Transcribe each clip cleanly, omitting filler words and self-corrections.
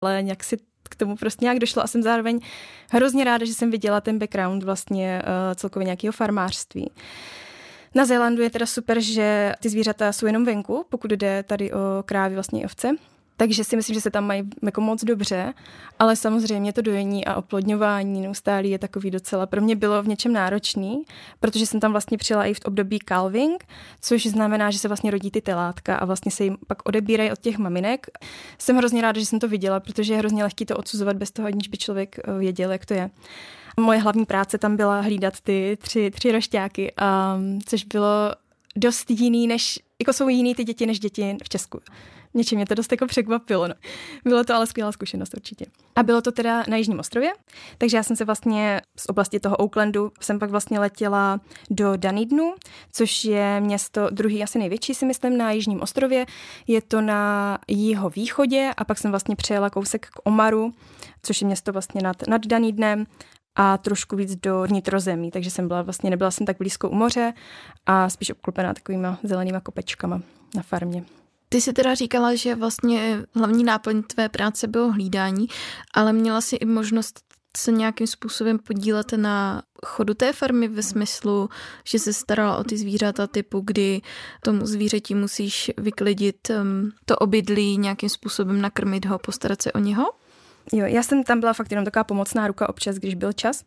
ale nějak si k tomu prostě nějak došlo a jsem zároveň hrozně ráda, že jsem viděla ten background vlastně celkově nějakého farmářství. Na Zélandu je teda super, že ty zvířata jsou jenom venku, pokud jde tady o krávy, vlastně i ovce. Takže si myslím, že se tam mají jako moc dobře, ale samozřejmě to dojení a oplodňování neustálý je takový docela pro mě bylo v něčem náročný, protože jsem tam vlastně přijela i v období calving, což znamená, že se vlastně rodí ty telátka a vlastně se jim pak odebírají od těch maminek. Jsem hrozně ráda, že jsem to viděla, protože je hrozně lehký to odsuzovat bez toho, aniž by člověk věděl, jak to je. Moje hlavní práce tam byla hlídat ty tři rošťáky, což bylo dost jiný, než jako jsou jiný ty děti než děti v Česku. Něčím mě to dost jako překvapilo. No. Bylo to ale skvělá zkušenost určitě. A bylo to teda na Jižním ostrově, takže já jsem se vlastně z oblasti toho Aucklandu jsem pak vlastně letěla do Dunedinu, což je město druhý asi největší, si myslím, na Jižním ostrově. Je to na jihovýchodě a pak jsem vlastně přejela kousek k Omaru, což je město vlastně nad Dunedinem a trošku víc do vnitrozemí, takže jsem nebyla jsem tak blízko u moře a spíš obklopená takovýma zelenýma kopečkama na farmě. Ty jsi teda říkala, že vlastně hlavní náplň tvé práce bylo hlídání, ale měla jsi i možnost se nějakým způsobem podílet na chodu té farmy ve smyslu, že se starala o ty zvířata typu, kdy tomu zvířeti musíš vyklidit to obydlí, nějakým způsobem nakrmit ho, postarat se o něho? Jo, já jsem tam byla fakt jenom taková pomocná ruka občas, když byl čas.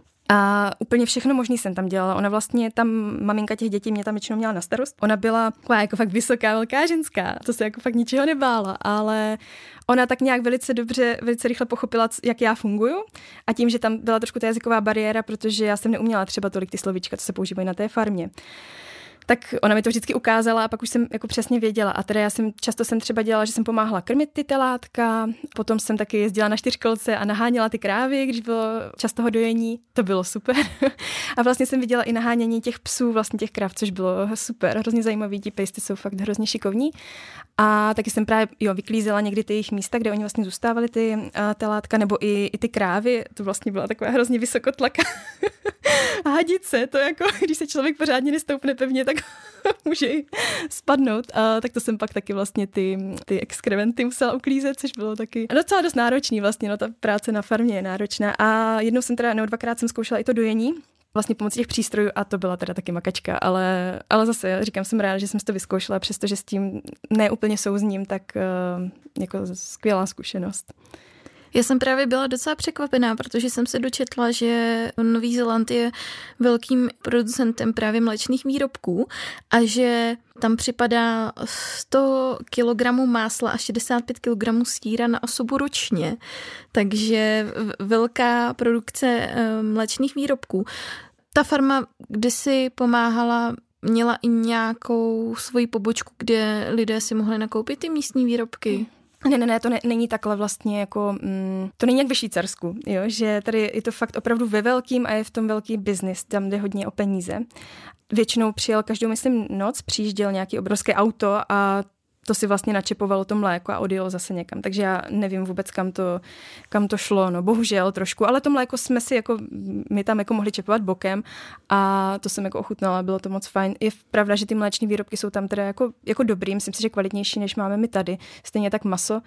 A úplně všechno možný jsem tam dělala. Ona vlastně, tam maminka těch dětí mě tam většinou měla na starost. Ona byla jako fakt vysoká, velká ženská. To se jako fakt ničeho nebála, ale ona tak nějak velice rychle pochopila, jak já funguju. A tím, že tam byla trošku ta jazyková bariéra, protože já jsem neuměla třeba tolik ty slovíčka, co se používají na té farmě. Tak ona mi to vždycky ukázala a pak už jsem jako přesně věděla. A teda často jsem třeba dělala, že jsem pomáhala krmit ty telátka, potom jsem taky jezdila na 4kolce a naháněla ty krávy, když bylo čas toho dojení. To bylo super. A vlastně jsem viděla i nahánění těch psů, vlastně těch kráv, což bylo super, hrozně zajímavý. Ti pejsci jsou fakt hrozně šikovní. A taky jsem právě vyklízela někdy ty jejich místa, kde oni vlastně zůstávali ty telátka, nebo i ty krávy. To vlastně byla taková hrozně vysokotlaka hadice. To jako, když se člověk pořádně nestoupne pevně, tak může spadnout. A tak to jsem pak taky vlastně ty exkrementy musela uklízet, což bylo taky docela dost náročný vlastně, no ta práce na farmě je náročná. A jednou jsem teda, dvakrát jsem zkoušela i to dojení, vlastně pomocí těch přístrojů a to byla teda taky makačka, ale zase říkám, jsem ráda, že jsem si to vyzkoušela, přestože s tím neúplně souzním, tak jako skvělá zkušenost. Já jsem právě byla docela překvapená, protože jsem se dočetla, že Nový Zéland je velkým producentem právě mléčných výrobků a že tam připadá 100 kg másla a 65 kg sýra na osobu ročně. Takže velká produkce mléčných výrobků. Ta farma, kde si pomáhala, měla i nějakou svoji pobočku, kde lidé si mohli nakoupit ty místní výrobky? Ne, to není takhle vlastně jako, to není jak ve Švýcarsku, jo? Že tady je to fakt opravdu ve velkým a je v tom velký biznis, tam jde hodně o peníze. Většinou přijel každou, myslím, noc, přijížděl nějaký obrovské auto a to si vlastně načepovalo to mléko a odjelo zase někam. Takže já nevím vůbec, kam to šlo, no bohužel trošku, ale to mléko jsme si jako, my tam jako mohli čepovat bokem a to jsem jako ochutnala, bylo to moc fajn. Je pravda, že ty mléční výrobky jsou tam teda jako dobrý, myslím si, že kvalitnější, než máme my tady. Stejně tak maso.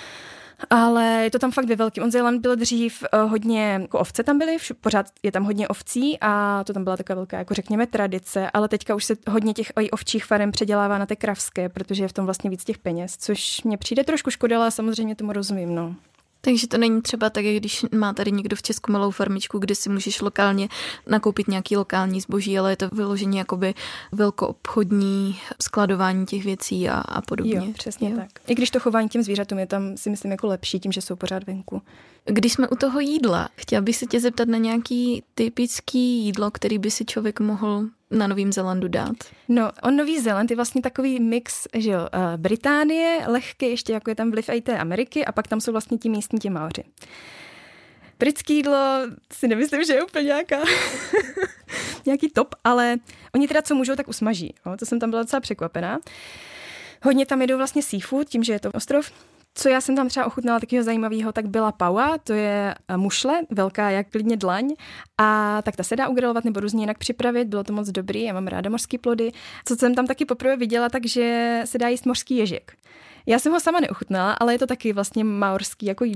Ale je to tam fakt ve velkým. Zéland byl dřív hodně, jako ovce tam byly, pořád je tam hodně ovcí a to tam byla taková velká, jako řekněme, tradice, ale teďka už se hodně těch ovčích farem předělává na té kravské, protože je v tom vlastně víc těch peněz, což mně přijde trošku škoda, ale samozřejmě tomu rozumím, no. Takže to není třeba tak, když má tady někdo v Česku malou farmičku, kde si můžeš lokálně nakoupit nějaký lokální zboží, ale je to vyloženě jakoby velkoobchodní skladování těch věcí a podobně. Jo, přesně tak. I když to chování těm zvířatům je tam, si myslím, jako lepší tím, že jsou pořád venku. Když jsme u toho jídla, chtěla bych se tě zeptat na nějaký typický jídlo, který by si člověk mohl na Novém Zélandu dát? No, Nový Zéland je vlastně takový mix, že jo, Británie, lehký, ještě jako je tam vliv i té Ameriky a pak tam jsou vlastně ti místní ti Maoři. Britský jídlo si nemyslím, že je úplně nějaký top, ale oni teda co můžou, tak usmaží. Jo? To jsem tam byla docela překvapená. Hodně tam jedou vlastně seafood, tím, že je to ostrov. Co já jsem tam třeba ochutnala takového zajímavého, tak byla paua, to je mušle, velká jak klidně dlaň, a tak ta se dá ugrilovat nebo různě jinak připravit, bylo to moc dobrý, já mám ráda mořský plody. Co jsem tam taky poprvé viděla, takže se dá jíst mořský ježek. Já jsem ho sama neochutnala, ale je to taky vlastně maorský jako